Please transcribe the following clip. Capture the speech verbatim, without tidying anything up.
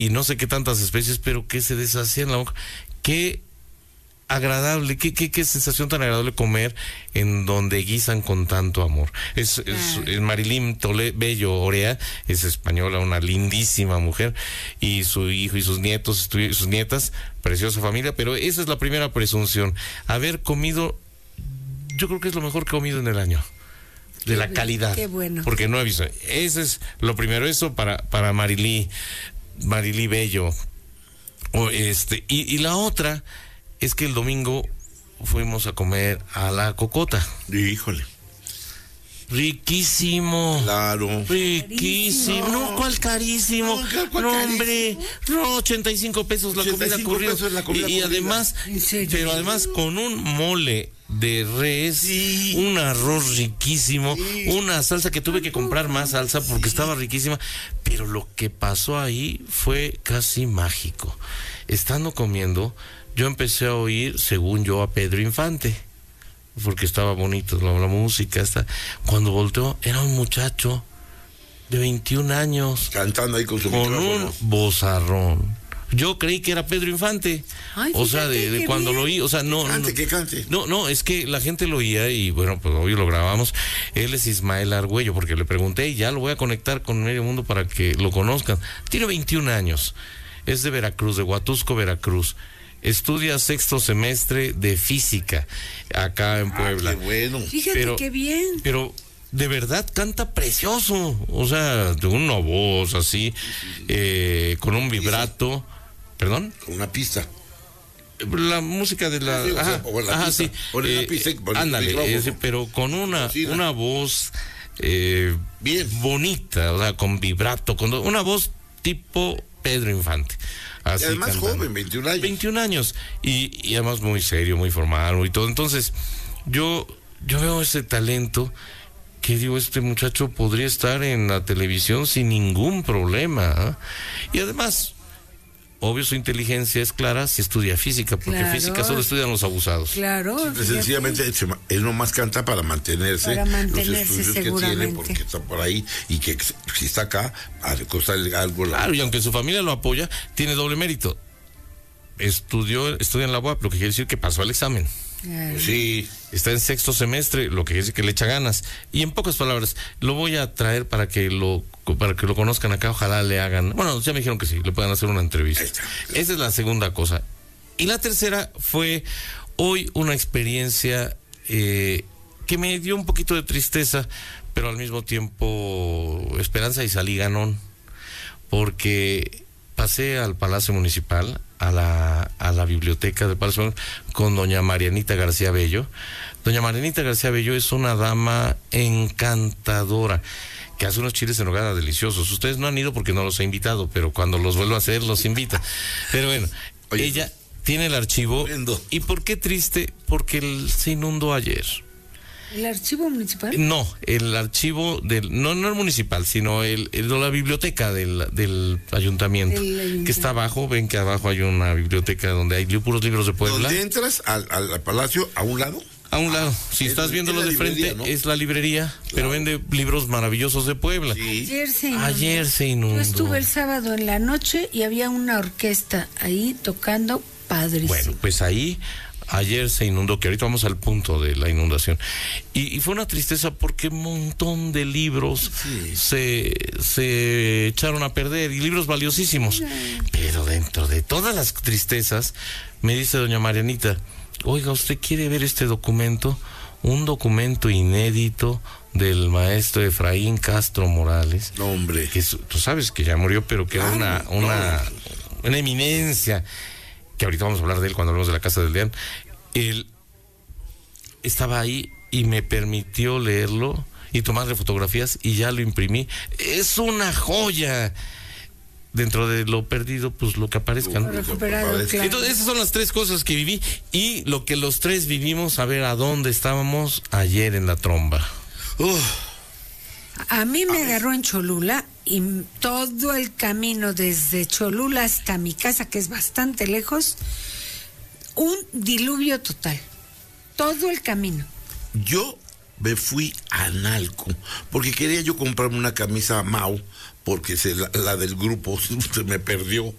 y no sé qué tantas especies, pero que se deshacían en la boca. Qué agradable, qué, qué, qué sensación tan agradable comer en donde guisan con tanto amor. Es, es, es Marilyn Tole, Bello Orea, es española, una lindísima mujer, y su hijo y sus nietos, sus nietas, preciosa familia, pero esa es la primera presunción. Haber comido, yo creo que es lo mejor que he comido en el año. De la calidad. Qué bueno. Porque no he visto. Ese es lo primero, eso para, para Marilí, Marilí Bello. O este, y, y la otra es que el domingo fuimos a comer a La Cocota. Híjole. Riquísimo. Claro. Riquísimo. No, ¿cuál carísimo? No, ¿cuál no carísimo? hombre. No, ochenta y cinco pesos la comida corrida. La comida y, y corrida. además, pero además con un mole de res, sí. Un arroz riquísimo, sí. Una salsa que tuve que comprar más salsa porque sí. Estaba riquísima, pero lo que pasó ahí fue casi mágico. Estando comiendo, yo empecé a oír, según yo, a Pedro Infante, porque estaba bonito la, la música. Está. Cuando volteó, era un muchacho de veintiún años. Cantando ahí con su con micrófono. Un vozarrón. Yo creí que era Pedro Infante. Ay, o sea, de, de cuando bien. Lo oí, o sea, no, que cante, no, que cante. No, no, es que la gente lo oía y bueno, pues hoy lo grabamos. Él es Ismael Argüello, porque le pregunté y ya lo voy a conectar con Medio Mundo para que lo conozcan. Tiene veintiún años. Es de Veracruz, de Huatusco, Veracruz. Estudia sexto semestre de física acá en Puebla. Ah, qué bueno. Fíjate pero, qué bien. Pero de verdad canta precioso, o sea, de una voz así, eh, con un vibrato. ¿Perdón? Con una pista. La música de la... Sí, o sea, ajá, o la ajá, pista, sí. o la Eh, pista, eh, o ándale, eh, pero con una, una voz eh, bien bonita, o sea, con vibrato, con do, una voz tipo Pedro Infante. Así y además cantando. Joven, veintiún años. veintiún años, y, y además muy serio, muy formal, y todo. Entonces, yo, yo veo ese talento que digo, este muchacho podría estar en la televisión sin ningún problema, ¿eh? Y además, obvio su inteligencia es clara si estudia física, porque claro. Física solo estudian los abusados. Claro. Simple, sencillamente, él nomás canta para mantenerse, para mantenerse los estudios que tiene, porque está por ahí, y que si está acá, a costarle algo. La... Claro, y aunque su familia lo apoya, tiene doble mérito. Estudió, estudia en la U A P, lo que quiere decir que pasó el examen. Ay. Sí, está en sexto semestre, lo que quiere decir que le echa ganas. Y en pocas palabras, lo voy a traer para que lo para que lo conozcan acá, ojalá le hagan, bueno, ya me dijeron que sí, le puedan hacer una entrevista. Está, claro. Esa es la segunda cosa. Y la tercera fue hoy una experiencia eh, que me dio un poquito de tristeza, pero al mismo tiempo esperanza, y salí ganón, porque pasé al Palacio Municipal, a la, a la biblioteca del Palacio con doña Marianita García Bello. Doña Marianita García Bello es una dama encantadora, que hace unos chiles en nogada deliciosos. Ustedes no han ido porque no los he invitado, pero cuando los vuelvo a hacer, los invita. Pero bueno, oye, ella tiene el archivo. Tremendo. ¿Y por qué triste? Porque el, se inundó ayer. ¿El archivo municipal? No, el archivo del, no, no el municipal, sino el, el de la biblioteca del, del ayuntamiento, el ayuntamiento, que está abajo. Ven que abajo hay una biblioteca donde hay puros libros de Puebla. ¿Dónde entras al, al palacio a un lado? A un lado, si es, estás viéndolo de frente, ¿no? Es la librería, claro. Pero vende libros maravillosos de Puebla. Sí. Ayer se inundó. Ayer se inundó. Yo estuve el sábado en la noche y había una orquesta ahí tocando padrísimo. Bueno, pues ahí ayer se inundó, que ahorita vamos al punto de la inundación. Y, y fue una tristeza porque un montón de libros sí. se, se echaron a perder, y libros valiosísimos. Sí. Pero dentro de todas las tristezas, me dice doña Marianita, oiga, ¿usted quiere ver este documento? Un documento inédito del maestro Efraín Castro Morales. No, hombre. Que es, tú sabes que ya murió, pero que claro, era una, una, no. una eminencia, que ahorita vamos a hablar de él cuando hablemos de la Casa del Deán. Él estaba ahí y me permitió leerlo y tomarle fotografías, y ya lo imprimí. Es una joya. Dentro de lo perdido, pues lo que aparezca, ¿no? Recuperado, claro. Entonces, esas son las tres cosas que viví, y lo que los tres vivimos, a ver a dónde estábamos ayer en la tromba. Uf. A mí me agarró en Cholula, y todo el camino desde Cholula hasta mi casa, que es bastante lejos, un diluvio total. Todo el camino. Yo me fui a Analco, porque quería yo comprarme una camisa Mau, porque se, la, la del grupo se me perdió.